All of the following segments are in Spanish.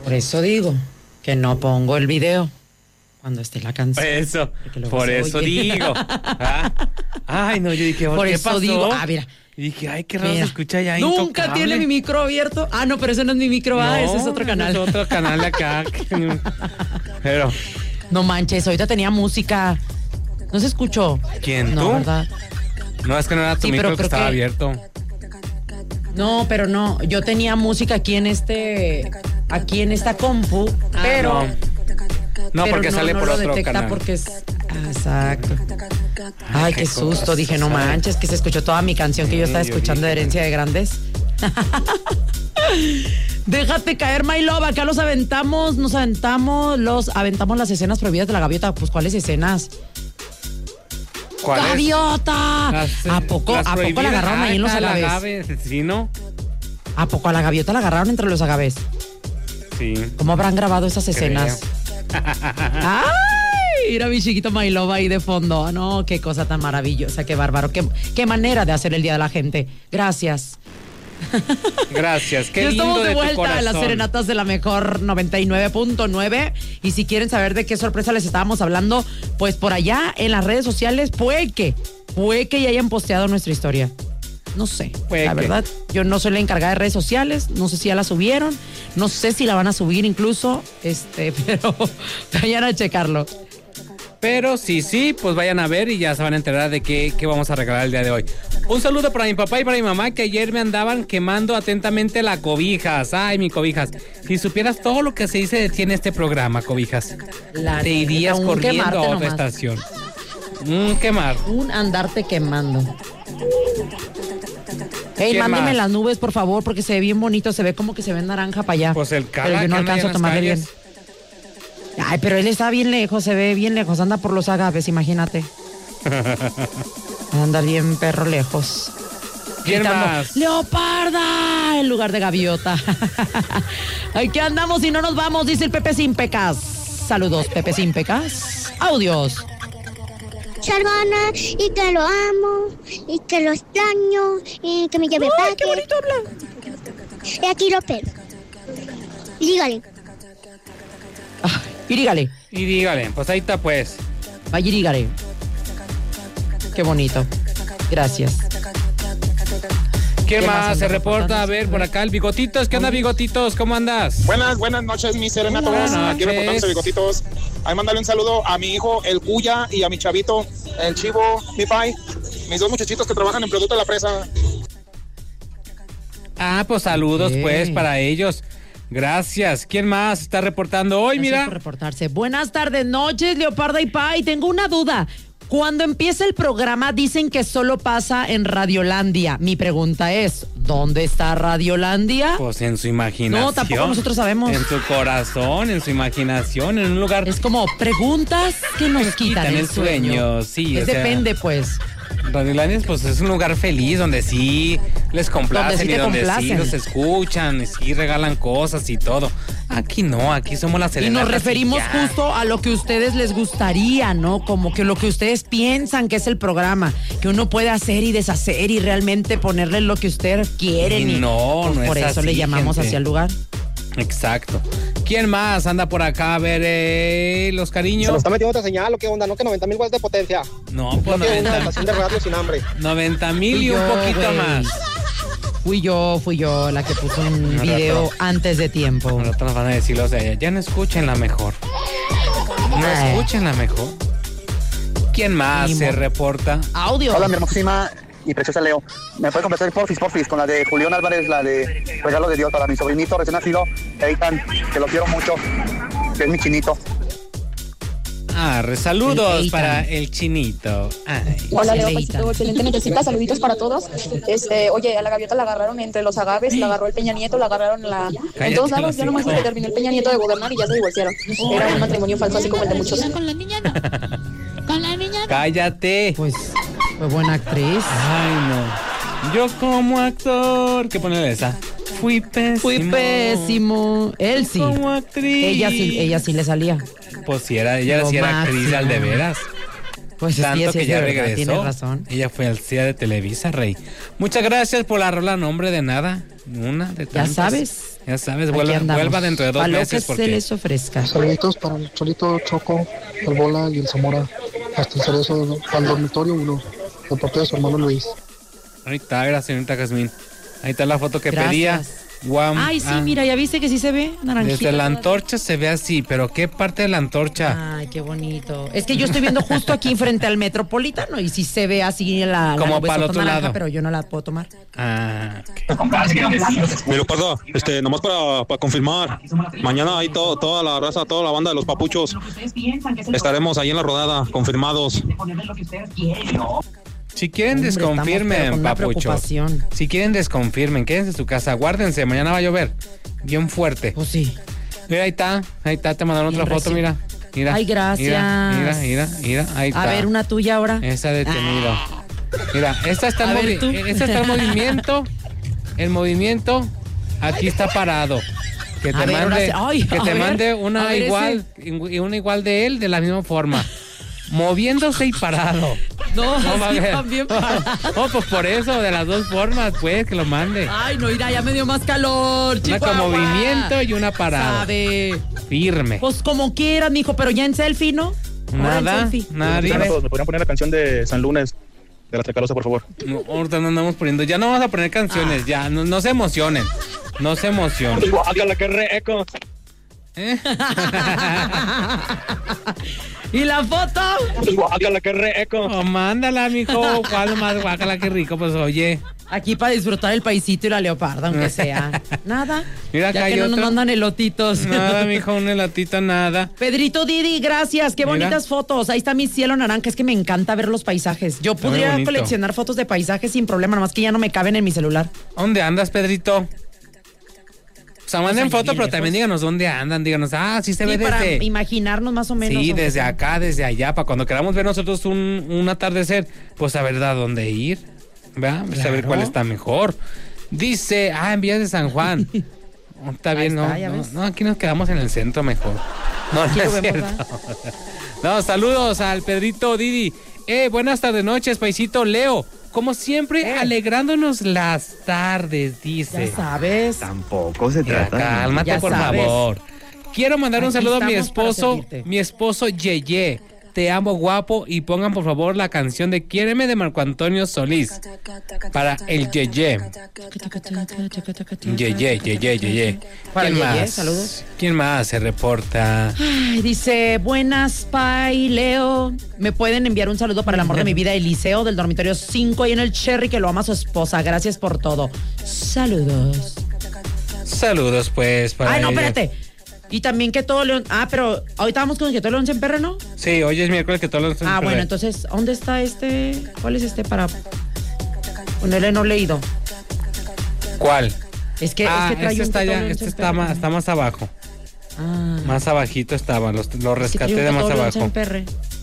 Por eso digo que no pongo el video cuando esté la canción. Por eso digo. Ay, no, yo dije, por ¿qué eso pasó? digo, mira. Y dije, ay, qué raro se escucha ya. Nunca Intocable. tiene mi micro abierto. Ah, no, pero ese no es mi micro, ese es otro canal. Es otro canal acá. Pero. No manches, ahorita tenía música. ¿No se escuchó? ¿Quién, no, tú? ¿Verdad? No, es que no era tu micro que estaba abierto. No, pero no. Yo tenía música aquí en esta compu, pero. No, porque sale por otro canal. Porque es. Exacto. Ay, qué susto. Dije, no manches, que se escuchó toda mi canción que yo estaba escuchando de Herencia de Grandes. Déjate caer, my love. Acá aventamos las escenas prohibidas de la gaviota. Pues, ¿cuáles escenas? ¿Cuál ¡Gaviota! ¿A poco la agarraron ahí en los agaves? ¿Sí, no? ¿A poco a la gaviota la agarraron entre los agaves? Sí. ¿Cómo habrán grabado esas escenas? ¡Ay! Mira mi chiquito My Love ahí de fondo. No, qué cosa tan maravillosa, qué bárbaro. Qué manera de hacer el Día de la Gente. Gracias. Gracias, qué lindo estamos de tu vuelta corazón. a las serenatas de la mejor 99.9 y si quieren saber de qué sorpresa les estábamos hablando, pues por allá en las redes sociales puede que ya hayan posteado nuestra historia. No sé, la verdad, yo no soy la encargada de redes sociales, no sé si ya la subieron, no sé si la van a subir incluso, pero vayan a checarlo. Pero sí, pues vayan a ver y ya se van a enterar de qué vamos a regalar el día de hoy. Un saludo para mi papá y para mi mamá que ayer me andaban quemando atentamente la Cobijas. Ay, mi Cobijas. Si supieras todo lo que se dice de ti en este programa, Cobijas, te irías corriendo a otra estación. Quemar. Un andarte quemando. Ey, mándeme las nubes, por favor, porque se ve bien bonito, se ve como que se ve naranja para allá. Pues el pero yo no alcanzo a tomarle bien. Ay, pero él está bien lejos, se ve bien lejos, anda por los agaves, imagínate. Anda bien perro lejos. ¿Quién más? ¡Leoparda! En lugar de gaviota. Aquí andamos y no nos vamos, dice el Pepe Sin Pecas. Saludos, Pepe Sin Pecas. Audios. Charvana, y que lo amo, y que lo extraño, y que me lleve para. ¡Qué bonito habla! Y aquí lo espero. Y dígale. Y dígale, pues ahí está pues. Vaya y dígale. Qué bonito. Gracias. ¿Quién más se reporta? A ver, por acá el Bigotitos. ¿Qué onda, Bigotitos? ¿Cómo andas? Buenas noches, mis serenatos. Aquí reportándose, Bigotitos. Ahí mandarle un saludo a mi hijo, el Cuya, y a mi chavito, el Chivo, mi pai, mis dos muchachitos que trabajan en Producto de la Presa. Pues saludos, pues, para ellos. Gracias. ¿Quién más está reportando hoy? Mira. Por reportarse. Buenas tardes, noches, Leoparda y Pai. Tengo una duda. Cuando empieza el programa dicen que solo pasa en Radiolandia. Mi pregunta es, ¿dónde está Radiolandia? Pues en su imaginación. No, tampoco nosotros sabemos. En su corazón, en su imaginación, en un lugar. Es como preguntas que nos quitan el sueño. Sí, depende, pues. Radiolandia, pues es un lugar feliz donde sí les complacen y donde sí los escuchan, y sí regalan cosas y todo. Aquí no, aquí somos las serenatas. Y nos referimos justo a lo que a ustedes les gustaría, ¿no? Como que lo que ustedes piensan que es el programa, que uno puede hacer y deshacer y realmente ponerle lo que ustedes quieren. Y no, no es por eso así, le llamamos gente. hacia el lugar. Exacto. ¿Quién más anda por acá? A ver, los cariños. Se nos está metiendo otra señal, ¿o qué onda? ¿No que 90,000 watts de potencia? No, pues no 90. Una estación de radio sin hambre. 90,000 y un poquito más. Fui yo la que puso un video antes de tiempo. Nosotros nos van a decir los de allá, ya no escuchen la mejor. No escuchen la mejor. ¿Quién más se reporta? Audio. Hola, mi hermosísima y preciosa Leo. ¿Me puedes complacer porfis con la de Julián Álvarez, la de Regalo de Dios para mi sobrinito recién nacido, Eitan, que lo quiero mucho, que es mi chinito? Saludos para el chinito. Ay. Hola, Leo, Paisito, excelente nochecita, saluditos para todos. Oye, a la gaviota la agarraron entre los agaves, la agarró el Peña Nieto, la agarraron en todos lados, ya nomás que terminó el Peña Nieto de gobernar y ya se divorciaron. Era un matrimonio falso, así como el de muchos. Con la niña no. Con la niña no. Cállate. Pues fue buena actriz. Ay, no. Yo como actor, ¿qué ponerle esa? Fui pésimo. Él sí. Como actriz. Ella sí le salía. Pues sí era actriz al de veras. Pues tanto sí, que ya regresó. Tiene razón. Ella fue al CIA de Televisa, Rey. Muchas gracias por la rola, nombre de nada. Una de tantas. Ya sabes, Ya sabes, Aquí andamos. vuelva dentro de 2 Pa' lo meses. que porque se les ofrezca. Saluditos para el Cholito, Choco, el Bola y el Zamora. Hasta el Cerezo, al dormitorio 1, de parte de su hermano Luis. Ahí está, gracias, señorita Jazmín. Ahí está la foto que Gracias. pedía. Guam. Ay, sí, mira, ya viste que sí se ve naranjita. Desde la todavía. antorcha se ve así, pero ¿qué parte de la antorcha? Ay, qué bonito. Es que yo estoy viendo justo aquí frente al Metropolitano y sí se ve así la Como nubesota para el otro naranja, lado. pero yo no la puedo tomar. Ah, Mi Leopardo, nomás para confirmar, mañana hay toda la raza, toda la banda de los papuchos. Estaremos ahí en la rodada, confirmados. si quieren Hombre, estamos, pero desconfirmen, con una papuchos. preocupación. Si quieren desconfirmen, quédense en su casa, guárdense, mañana va a llover. Bien fuerte. Pues sí. Mira, ahí está, te mandaron otra Bien foto, recién. mira. Ay, gracias. Mira, ahí está. A ver, una tuya ahora. Esa detenido. Mira, esta está, A ver, tú. esta está en movimiento. El movimiento aquí está parado. Que te A ver, ahora mande, sí. Ay, que a te ver, mande a una ver igual, una igual de él, de la misma forma. Moviéndose y parado. No, va a sí, ver. también para. Oh, pues por eso, de las dos formas, pues, que lo mande. Ay, no, mira, ya me dio más calor, Una con Chihuahua. movimiento y una parada. Sabe. Firme. Pues como quieras, mijo, pero ya en selfie, ¿no? Ahora en Nada, selfie. nadie. A ver. ¿Me podrían poner la canción de San Lunes de la Tracalosa, por favor? No, ahorita no andamos poniendo, ya no vamos a poner canciones, ya, no se emocionen. No se emocionen. Guácala, qué reco. ¿Eh? ¿Y la foto? Guácala, qué reco. Oh, mándala, mijo. ¿Cuál más guácala, qué rico? Pues oye. Aquí para disfrutar el paisito y la leoparda, aunque sea. Nada. Mira, ya acá que hay no nos otro. mandan elotitos. Nada, mijo, un elatito, nada. Pedrito Didi, gracias. Qué Mira. bonitas fotos. Ahí está mi cielo naranja. Es que me encanta ver los paisajes. Yo muy podría bonito. coleccionar fotos de paisajes sin problema, nomás que ya no me caben en mi celular. ¿Dónde andas, Pedrito? O sea, manden allá foto, bien pero lejos. también díganos dónde andan. Díganos, sí se Sí, ve para desde... imaginarnos más o menos. Sí, aunque desde sea. acá, desde allá, para cuando queramos ver nosotros un atardecer, pues a ver a dónde ir, ¿verdad? Pues a ver Claro. cuál está mejor. Dice, en Vías de San Juan. Está bien, Ahí está, no, ya no, ves. no, aquí nos quedamos en el centro mejor. No, Aquí no lo es vemos, cierto. No, saludos al Pedrito Didi. Buenas tardes, noches, paisito Leo. Como siempre, alegrándonos las tardes, dice. Ya sabes. Tampoco se Mira, trata. cálmate, Ya por sabes. favor. Quiero mandar un Aquí saludo a mi estamos para esposo, servirte. Yeye. Te amo, guapo. Y pongan, por favor, la canción de Quiéreme de Marco Antonio Solís. Para el Yeye. Yeye. Para ¿Quién Yeye, más? saludos. ¿Quién más se reporta? Ay, dice, buenas, Pai, Leo. ¿Me pueden enviar un saludo para el amor de mi vida, Eliseo, del dormitorio 5 ahí en el Cherry, que lo ama su esposa? Gracias por todo. Saludos. Saludos, pues, para Ay, no, ella. espérate. Y también que todo León... pero ahorita vamos con que todo León se emperre, ¿no? Sí, hoy es miércoles que todos los... Bueno, entonces, ¿dónde está este? ¿Cuál es este para ponerle no leído? ¿Cuál? Es que trae este un está que todo ya, León este se está emperre. está más abajo. Ah, Más abajito estaba, lo es que rescaté trae de un que más todo León se abajo. emperre.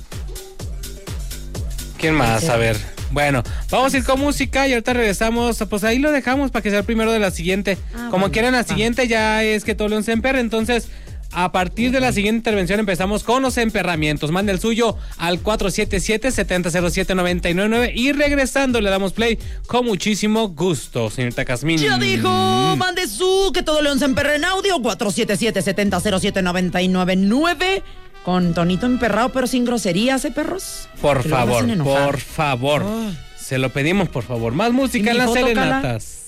¿Quién más? Sí. A ver. Bueno, vamos a ir con música y ahorita regresamos. Pues ahí lo dejamos para que sea el primero de la siguiente. Como bueno, quieran, la va. siguiente ya es que todo León se emperre. Entonces, a partir de la siguiente intervención empezamos con los emperramientos. Mande el suyo al 477-707-999 y regresando le damos play con muchísimo gusto, señorita Casmín. Ya dijo, mande su que todo León se emperre en audio 477-707-999 con tonito emperrado pero sin groserías, perros. Por Que luego me favor, hacen enojar. por favor. Oh. Se lo pedimos, por favor. Más música ¿Y en mi las foto, Cala? serenatas.